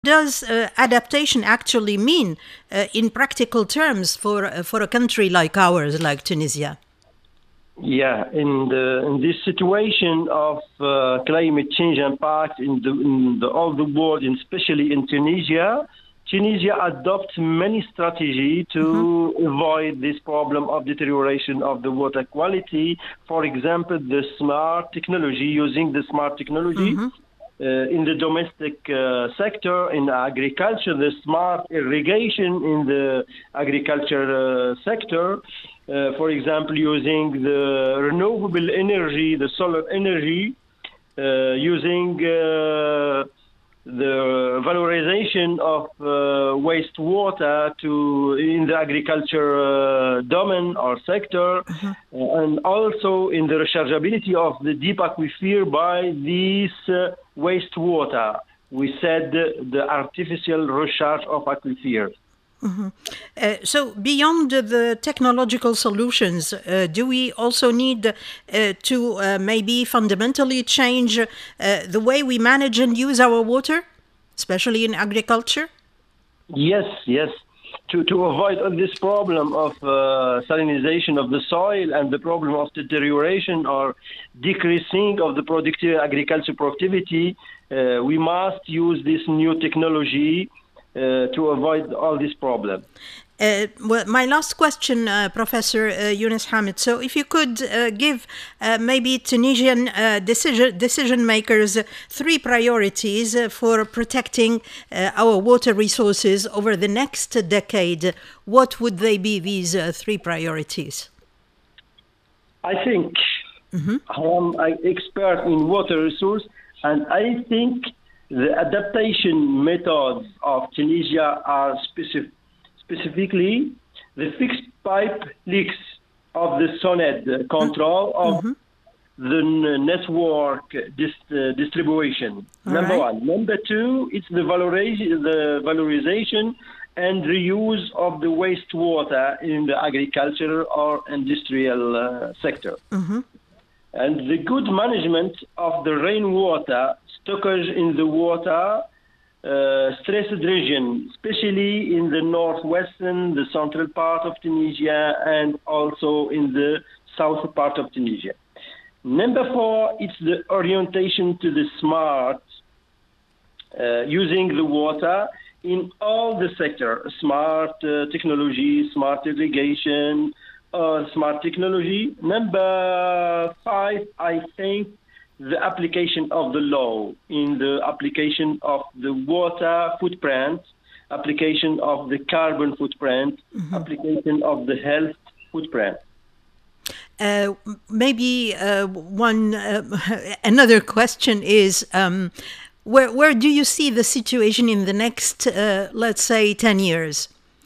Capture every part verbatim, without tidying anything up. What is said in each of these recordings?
does uh, adaptation actually mean uh, in practical terms for uh, for a country like ours, like Tunisia? Yeah, in the in this situation of uh, climate change impact in the in the all the world, and especially in Tunisia, Tunisia adopts many strategies to Mm-hmm. avoid this problem of deterioration of the water quality. For example, the smart technology, using the smart technology Mm-hmm. uh, in the domestic uh, sector, in agriculture, the smart irrigation in the agriculture uh, sector. Uh, for example, using the renewable energy, the solar energy, uh, using uh, the valorization of uh, wastewater to in the agriculture uh, domain or sector, uh, and also in the rechargeability of the deep aquifer by this uh, wastewater. We said the artificial recharge of aquifers. Uh, so, beyond uh, the technological solutions, uh, do we also need uh, to uh, maybe fundamentally change uh, the way we manage and use our water, especially in agriculture? Yes, yes. To, to avoid this problem of uh, salinization of the soil and the problem of deterioration or decreasing of the productive agriculture productivity, uh, we must use this new technology uh, to avoid all this problem. Uh, well, my last question, uh, Professor uh, Yunus Hamid. So, if you could uh, give uh, maybe Tunisian uh, decision decision makers uh, three priorities uh, for protecting uh, our water resources over the next decade, what would they be? These uh, three priorities? I think I am an expert in water resource, and I think the adaptation methods of Tunisia are specific. Specifically, the fixed pipe leaks of the SONED control of the network dis uh, distribution. All Number right. one. Number two, it's the valorization, the valorization and reuse of the wastewater in the agriculture or industrial uh, sector. And the good management of the rainwater stockage in the water uh, stressed region, especially in the northwestern, the central part of Tunisia, and also in the south part of Tunisia. Number four, it's the orientation to the smart, uh, using the water in all the sector, smart uh, technology, smart irrigation, uh, smart technology. Number five, I think the application of the law in the application of the water footprint, application of the carbon footprint, application of the health footprint. Uh, maybe uh, one uh, another question is um, where where do you see the situation in the next uh, let's say ten years?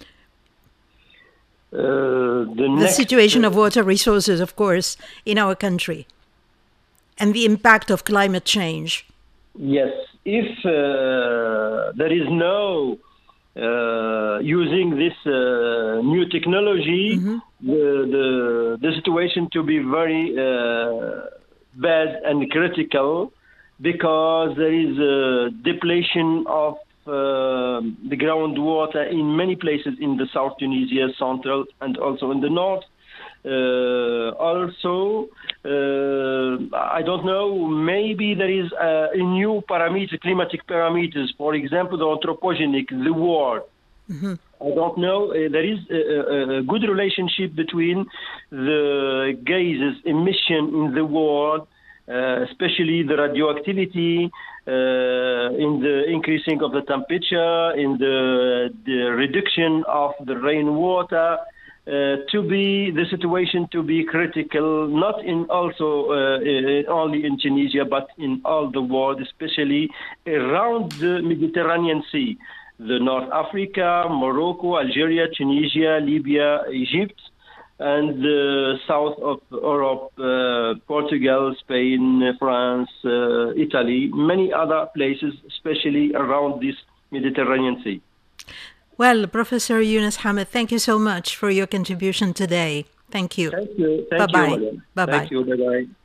Uh, the The next, situation uh, of water resources, of course, in our country, and the impact of climate change. Yes, if uh, there is no uh, using this uh, new technology, the, the the situation to be very uh, bad and critical, because there is a depletion of uh, the groundwater in many places in the South Tunisia, Central, and also in the North. Uh, also, uh, I don't know, maybe there is a, a new parameter, climatic parameters, for example, the anthropogenic, the war. I don't know. Uh, there is a, a, a good relationship between the gases emission in the world, uh, especially the radioactivity, uh, in the increasing of the temperature, in the, the reduction of the rainwater. Uh, to be the situation to be critical, not in also uh, uh, only in Tunisia, but in all the world, especially around the Mediterranean Sea, the North Africa, Morocco, Algeria, Tunisia, Libya, Egypt, and the south of Europe, uh, Portugal, Spain, France, uh, Italy, many other places, especially around this Mediterranean Sea. Well, Professor Yunus Hamid, thank you so much for your contribution today. Thank you. Thank you. Thank Bye-bye. you, madam. Bye-bye. Thank you. Bye-bye.